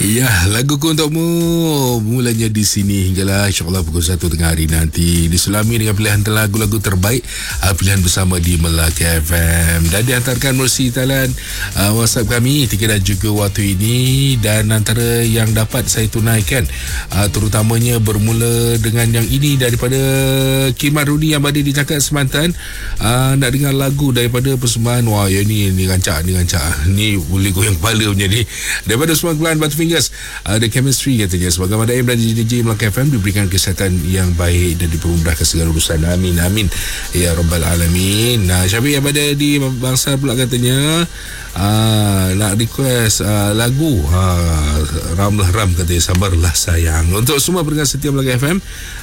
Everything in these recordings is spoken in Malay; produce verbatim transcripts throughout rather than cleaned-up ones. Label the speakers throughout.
Speaker 1: Ya, laguku untukmu mulanya di sini hinggalah insyaAllah pukul satu tengah hari nanti. Disulami dengan pilihan lagu-lagu terbaik, uh, pilihan bersama di Melaka F M, dan dihantarkan melalui talian uh, WhatsApp kami tiga dan juga waktu ini. Dan antara yang dapat saya tunaikan uh, terutamanya bermula dengan yang ini daripada Kiman Rudi yang berada di Cakap Semantan. uh, Nak dengar lagu daripada persembahan, wah ya ni, ni rancak, ni rancak, ni boleh goyang kepala punya ni, daripada semua keluhan Batu Fingers. Uh, The Chemistry katanya sebagai Madaim dan D J Melaka F M diberikan kesihatan yang baik dan dipermudahkan segala urusan. Amin amin ya rabbal alamin. Nah, Syafiq yang berada di Bangsar pula katanya uh, nak request uh, lagu uh, Ramlah Ram katanya, sabarlah sayang, untuk semua pendengar setia Melaka F M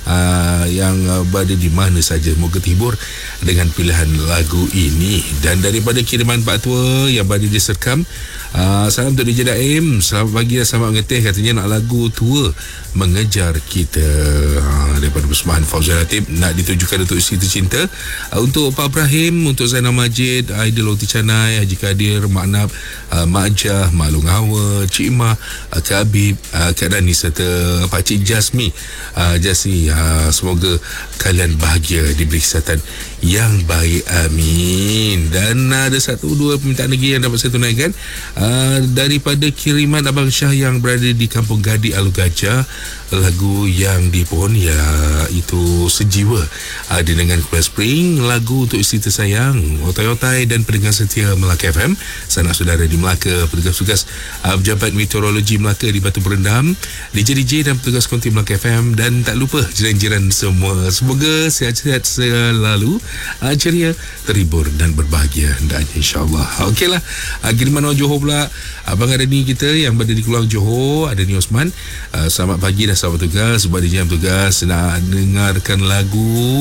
Speaker 1: uh, yang uh, berada di mana saja, moga terhibur dengan pilihan lagu ini. Dan daripada kiriman Pak Tua yang berada di Serkam, uh, salam untuk D J Daim, selamat pagi dan selamat mengetih, katanya nak lagu Tua Mengejar Kita, uh, daripada persembahan Fauzan Latif, nak ditujukan untuk isteri tercinta, uh, untuk Pak Ibrahim, untuk Zainal Majid, Aidil Oti Canai, Haji Kadir, Mak Nab, uh, Mak Jah, Mak Long Hawa, Cik Imah, uh, Kak Habib, uh, Kak Dani serta Pak Cik Jasmi, uh, Jasmi, uh, semoga kalian bahagia, diberi kesihatan yang baik, amin. Dan uh, ada satu dua permintaan lagi yang dapat saya tunaikan, uh, daripada kiriman Abang Syah yang berada di Kampung Gadi Alu Gajah, lagu yang dipohon ya itu Sejiwa, ada dengan Kuala Spring, lagu untuk isteri tersayang, otai-otai dan pendengar setia Melaka F M, sanak saudara di Melaka, petugas-petugas uh, Pejabat Meteorologi Melaka di Batu Berendam, D J D J dan petugas konti Melaka F M, dan tak lupa jiran-jiran semua. Semoga sihat-sihat selalu, uh, ceria, terhibur dan berbahagia hendaknya insyaAllah. Okeylah, uh, kiriman orang Johor pula, Abang ada ni kita yang berada di Keluang Johor, ada ni Osman. Uh, selamat pagi dan selamat tugas. Sebab dia jam tugas nak dengarkan lagu,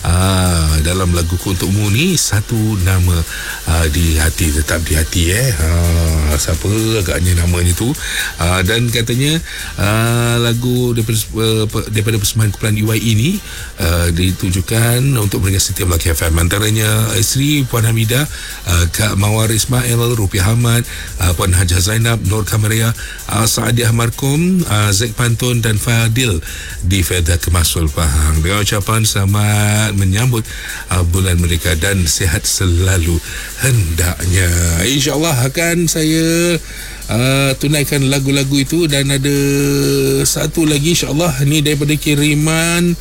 Speaker 1: uh, dalam laguku untukmu ni, satu nama uh, di hati, tetap di hati eh. Uh, siapa agaknya namanya tu, uh, dan katanya uh, lagu daripada, uh, daripada persembahan kumpulan U I ini uh, ditujukan untuk pendengar setia Melaka F M, antaranya isteri Puan Hamidah, uh, Kak Mawar Ismail, Rupiah Ahmad, uh, Puan Hajah Zainab, Nur Kamaria, uh, Saadiah Markom, uh, Zek Pantun dan Fadil di Fedah Kemasul Pahang, dengan ucapan selamat menyambut uh, bulan mereka dan sihat selalu hendaknya. InsyaAllah akan saya uh, tunaikan lagu-lagu itu. Dan ada satu lagi insyaAllah ni daripada kiriman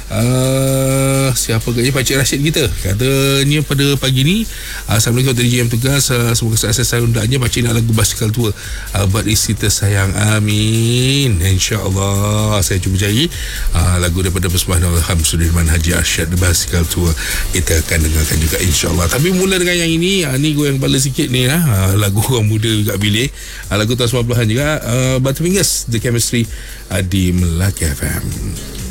Speaker 1: Uh, siapa katanya Pakcik Rashid kita, katanya pada pagi ni, uh, Assalamualaikum D J M tugas, uh, semoga sukses saya undaknya Pakcik nak lagu Basikal Tua uh, buat isteri tersayang, amin insyaAllah. Saya cuba cari uh, lagu daripada persembahan Alham Sudirman Haji Arsyad, Basikal Tua, kita akan dengarkan juga insyaAllah. Tapi mula dengan yang ini, uh, ni goyang kepala sikit ni, uh, lagu orang muda juga pilih, uh, lagu tahun sembilan puluhan juga, uh, Batu Fingers, The Chemistry, uh, di Melaka F M.